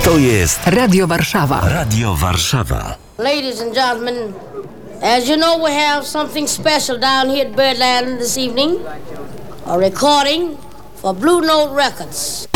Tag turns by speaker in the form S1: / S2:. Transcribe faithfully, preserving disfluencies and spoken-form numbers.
S1: To jest
S2: Radio Warszawa.
S1: Radio Warszawa.
S3: Ladies and gentlemen, as you know, we have something special down here at Birdland this evening. A recording for Blue Note Records.